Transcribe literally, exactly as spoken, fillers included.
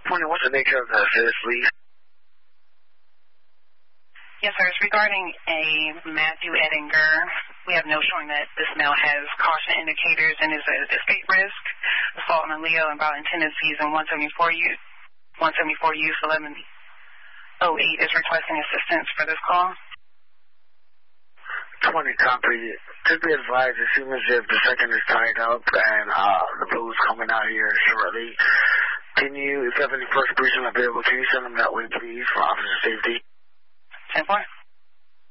twenty, what's the nature of the offense, please? Yes, sir. It's regarding a Matthew Ettinger. We have no showing that this male has caution indicators and is an escape risk, assault on a Leo, and violent tendencies, and one seventy-four youth, one seventy-four youth eleven oh eight is requesting assistance for this call. twenty, copy. Just be advised, as soon as if the second is tied up and uh, the blue's coming out here shortly, can you, if you have any first briefing available, can you send them that way, please, for officer safety? ten four.